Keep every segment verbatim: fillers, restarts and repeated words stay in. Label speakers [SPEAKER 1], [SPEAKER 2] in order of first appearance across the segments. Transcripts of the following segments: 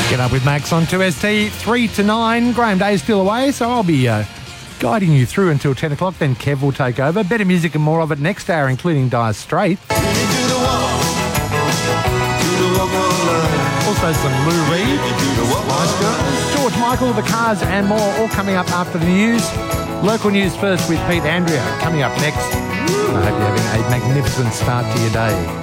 [SPEAKER 1] Get up with Max on two S T, three to nine. Graham Day's still away, so I'll be uh, guiding you through until ten o'clock. Then Kev will take over. Better music and more of it next hour, including Dire Straits. Also some Lou Reed, Spice Girls, George Michael, The Cars and more, all coming up after the news. Local news first with Pete Andrea coming up next. I hope you're having a magnificent start to your day.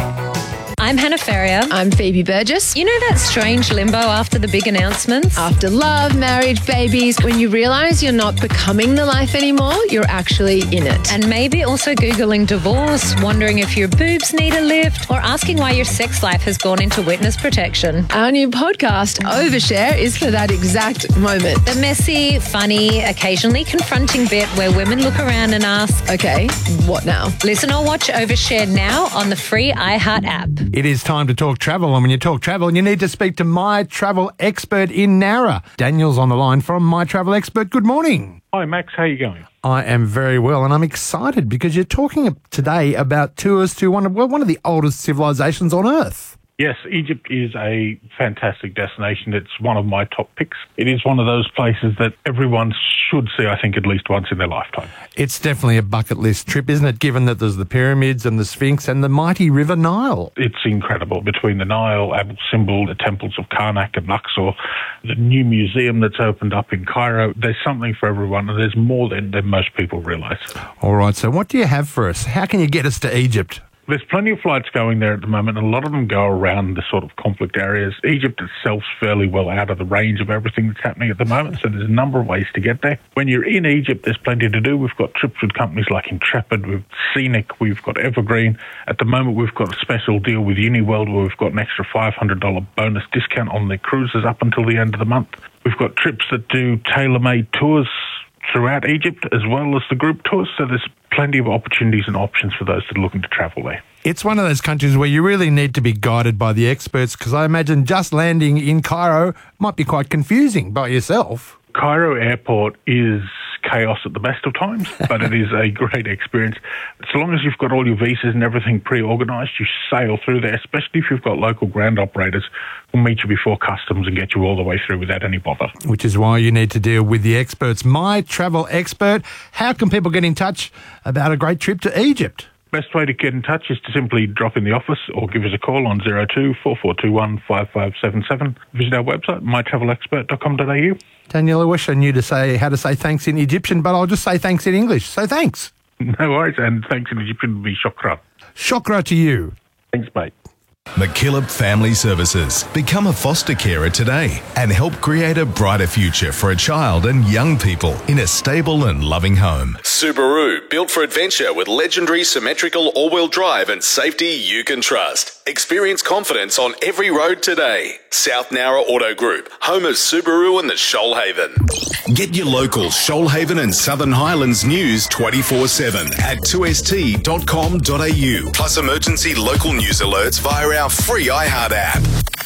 [SPEAKER 2] I'm Hannah Ferrier.
[SPEAKER 3] I'm Phoebe Burgess.
[SPEAKER 2] You know that strange limbo after the big announcements?
[SPEAKER 3] After love, marriage, babies, when you realise you're not becoming the life anymore, you're actually in it.
[SPEAKER 2] And maybe also Googling divorce, wondering if your boobs need a lift, or asking why your sex life has gone into witness protection.
[SPEAKER 3] Our new podcast, Overshare, is for that exact moment.
[SPEAKER 2] The messy, funny, occasionally confronting bit where women look around and ask,
[SPEAKER 3] okay, what now?
[SPEAKER 2] Listen or watch Overshare now on the free iHeart app.
[SPEAKER 1] It is time to talk travel, and when you talk travel, you need to speak to My Travel Expert in Nowra. Daniel's on the line from My Travel Expert. Good morning.
[SPEAKER 4] Hi, Max. How are you going?
[SPEAKER 1] I am very well, and I'm excited because you're talking today about tours to one of, well, one of the oldest civilizations on Earth.
[SPEAKER 4] Yes, Egypt is a fantastic destination. It's one of my top picks. It is one of those places that everyone should see, I think, at least once in their lifetime.
[SPEAKER 1] It's definitely a bucket list trip, isn't it, given that there's the pyramids and the Sphinx and the mighty River Nile?
[SPEAKER 4] It's incredible. Between the Nile, Abu Simbel, the temples of Karnak and Luxor, the new museum that's opened up in Cairo, there's something for everyone, and there's more than, than most people realise.
[SPEAKER 1] All right, so what do you have for us? How can you get us to Egypt?
[SPEAKER 4] There's plenty of flights going there at the moment, and a lot of them go around the sort of conflict areas. Egypt itself's fairly well out of the range of everything that's happening at the moment, so there's a number of ways to get there. When you're in Egypt, there's plenty to do. We've got trips with companies like Intrepid, we've Scenic, we've got Evergreen. At the moment, we've got a special deal with Uniworld where we've got an extra five hundred dollars bonus discount on their cruises up until the end of the month. We've got trips that do tailor-made tours throughout Egypt as well as the group tours, so there's plenty of opportunities and options for those that are looking to travel there.
[SPEAKER 1] It's one of those countries where you really need to be guided by the experts, because I imagine just landing in Cairo might be quite confusing by yourself.
[SPEAKER 4] Cairo Airport is chaos at the best of times, but it is a great experience. So long as you've got all your visas and everything pre-organised, you sail through there, especially if you've got local ground operators who'll meet you before customs and get you all the way through without any bother.
[SPEAKER 1] Which is why you need to deal with the experts. My Travel Expert. How can people get in touch about a great trip to Egypt?
[SPEAKER 4] Best way to get in touch is to simply drop in the office or give us a call on zero two four four two one five five seven seven. Visit our website, my travel expert dot com dot a u.
[SPEAKER 1] Daniel, I wish I knew to say how to say thanks in Egyptian, but I'll just say thanks in English. So thanks.
[SPEAKER 4] No worries, and thanks in Egyptian would be shukra.
[SPEAKER 1] Shukra to you.
[SPEAKER 4] Thanks, mate.
[SPEAKER 5] McKillop Family Services. Become a foster carer today and help create a brighter future for a child and young people in a stable and loving home.
[SPEAKER 6] Subaru, built for adventure with legendary symmetrical all-wheel drive and safety you can trust. Experience confidence on every road today. South Nowra Auto Group, home of Subaru and the Shoalhaven.
[SPEAKER 5] Get your local Shoalhaven and Southern Highlands news twenty-four seven at two s t dot com dot a u. Plus emergency local news alerts via our free iHeart app.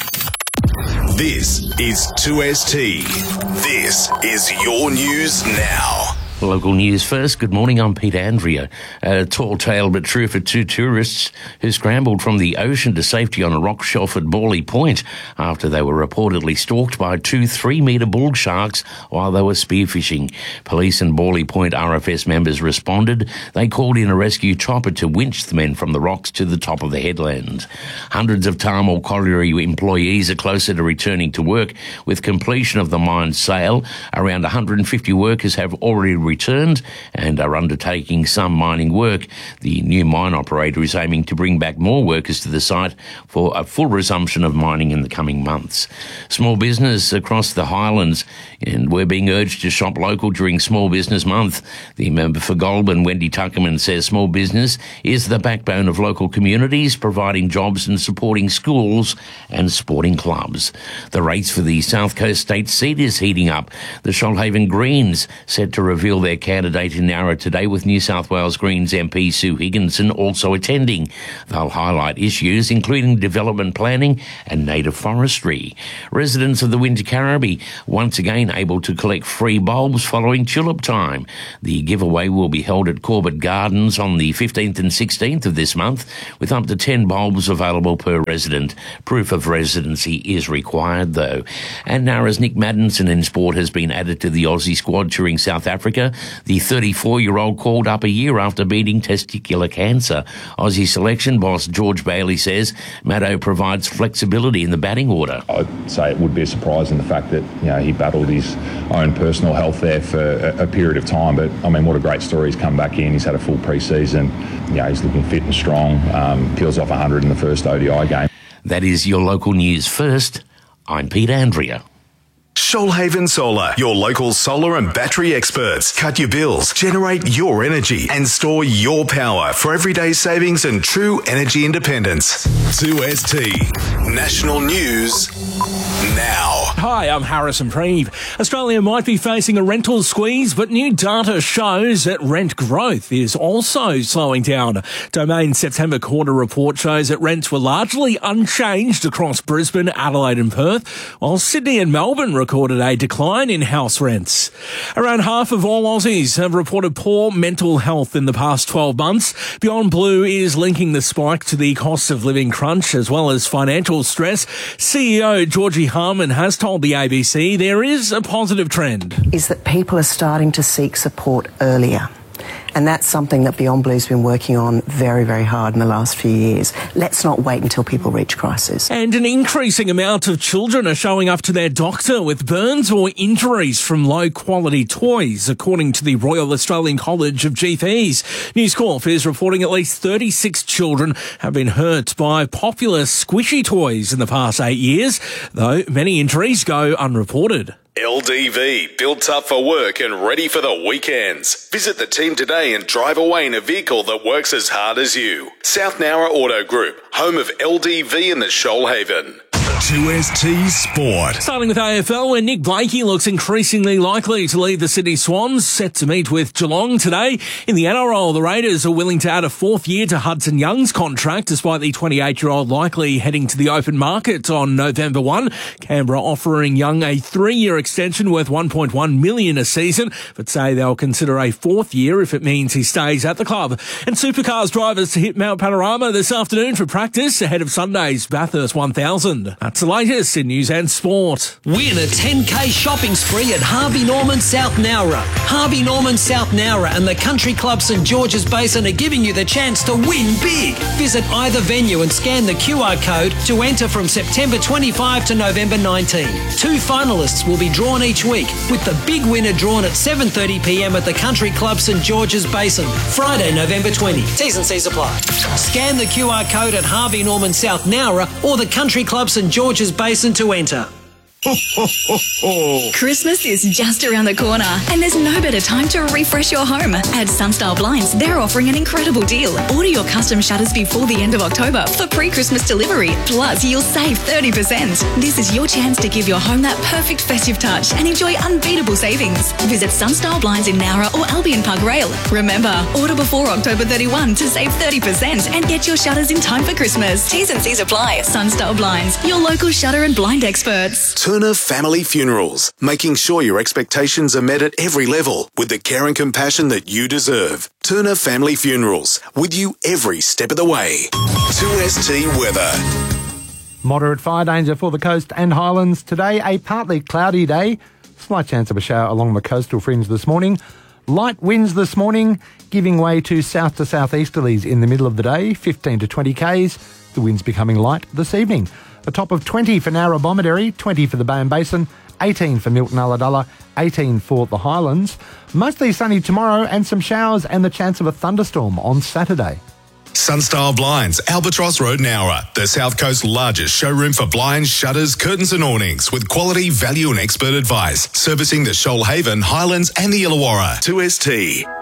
[SPEAKER 5] This is two S T. This is your news now.
[SPEAKER 7] Local news first. Good morning, I'm Pete Andrea. A tall tale but true for two tourists who scrambled from the ocean to safety on a rock shelf at Borley Point after they were reportedly stalked by two three-metre bull sharks while they were spearfishing. Police and Borley Point R F S members responded. They called in a rescue chopper to winch the men from the rocks to the top of the headland. Hundreds of Tahmoor Colliery employees are closer to returning to work with completion of the mine's sale. Around one hundred fifty workers have already returned and are undertaking some mining work. The new mine operator is aiming to bring back more workers to the site for a full resumption of mining in the coming months. Small business across the Highlands, and we're being urged to shop local during Small Business Month. The member for Goulburn, Wendy Tuckerman, says small business is the backbone of local communities, providing jobs and supporting schools and sporting clubs. The race for the South Coast state seat is heating up. The Shoalhaven Greens set to reveal reveal their candidate in Nowra today, with New South Wales Greens M P Sue Higginson also attending. They'll highlight issues including development planning and native forestry. Residents of the Winter Carribbee once again able to collect free bulbs following tulip time. The giveaway will be held at Corbett Gardens on the fifteenth and sixteenth of this month, with up to ten bulbs available per resident. Proof of residency is required, though. And Nowra's Nick Maddinson in sport has been added to the Aussie squad touring South Africa. The thirty-four-year-old called up a year after beating testicular cancer. Aussie selection boss George Bailey says Maddo provides flexibility in the batting order.
[SPEAKER 8] I'd say it would be a surprise in the fact that, you know, he battled his own personal health there for a, a period of time. But, I mean, what a great story. He's come back in. He's had a full pre-season. You know, he's looking fit and strong. Um, peels off one hundred in the first O D I game.
[SPEAKER 7] That is your local news first. I'm Pete Andrea.
[SPEAKER 5] Shoalhaven Solar, your local solar and battery experts. Cut your bills, generate your energy, and store your power for everyday savings and true energy independence. two S T National News now.
[SPEAKER 9] Hi, I'm Harrison Preeve. Australia might be facing a rental squeeze, but new data shows that rent growth is also slowing down. Domain's September quarter report shows that rents were largely unchanged across Brisbane, Adelaide and Perth, while Sydney and Melbourne recorded a decline in house rents. Around half of all Aussies have reported poor mental health in the past twelve months. Beyond Blue is linking the spike to the cost of living crunch as well as financial stress. C E O Georgie Harman has told the A B C there is a positive trend.
[SPEAKER 10] Is that people are starting to seek support earlier. And that's something that Beyond Blue's been working on very, very hard in the last few years. Let's not wait until people reach crisis.
[SPEAKER 9] And an increasing amount of children are showing up to their doctor with burns or injuries from low-quality toys, according to the Royal Australian College of G Ps. News Corp is reporting at least thirty-six children have been hurt by popular squishy toys in the past eight years, though many injuries go unreported.
[SPEAKER 6] L D V, built up for work and ready for the weekends. Visit the team today and drive away in a vehicle that works as hard as you. South Nowra Auto Group, home of L D V in the Shoalhaven.
[SPEAKER 5] two S T Sport.
[SPEAKER 9] Starting with A F L, where Nick Blakey looks increasingly likely to lead the Sydney Swans, set to meet with Geelong today. In the N R L, the Raiders are willing to add a fourth year to Hudson Young's contract, despite the twenty-eight-year-old likely heading to the open market on November first. Canberra offering Young a three-year extension worth one point one million dollars a season, but say they'll consider a fourth year if it means he stays at the club. And Supercars drivers to hit Mount Panorama this afternoon for practice ahead of Sunday's Bathurst one thousand. That's the latest in news and sport.
[SPEAKER 11] Win a ten K shopping spree at Harvey Norman South Nowra. Harvey Norman South Nowra and the Country Club St George's Basin are giving you the chance to win big. Visit either venue and scan the Q R code to enter from September twenty-fifth to November nineteenth. Two finalists will be drawn each week, with the big winner drawn at seven thirty p m at the Country Club St George's Basin, Friday, November twentieth. T's and C's apply. Scan the Q R code at Harvey Norman South Nowra or the Country Club St George's Basin to enter.
[SPEAKER 12] Ho, ho, ho, ho. Christmas is just around the corner and there's no better time to refresh your home. At Sunstyle Blinds, they're offering an incredible deal. Order your custom shutters before the end of October for pre-Christmas delivery. Plus, you'll save thirty percent. This is your chance to give your home that perfect festive touch and enjoy unbeatable savings. Visit Sunstyle Blinds in Nowra or Albion Park Rail. Remember, order before October thirty-first to save thirty percent and get your shutters in time for Christmas. T's and C's apply. Sunstyle Blinds, your local shutter and blind experts.
[SPEAKER 5] Turner Family Funerals, making sure your expectations are met at every level with the care and compassion that you deserve. Turner Family Funerals, with you every step of the way. two S T weather.
[SPEAKER 1] Moderate fire danger for the coast and highlands today. A partly cloudy day. Slight chance of a shower along the coastal fringe this morning. Light winds this morning, giving way to south to southeasterlies in the middle of the day, fifteen to twenty k's. The winds becoming light this evening. A top of twenty for Nowra Bomaderry, twenty for the Bowen Basin, eighteen for Milton Ulladulla, eighteen for the Highlands. Mostly sunny tomorrow and some showers and the chance of a thunderstorm on Saturday.
[SPEAKER 5] Sunstyle Blinds, Albatross Road, Nowra, the South Coast's largest showroom for blinds, shutters, curtains and awnings with quality, value and expert advice. Servicing the Shoalhaven, Highlands and the Illawarra. two S T.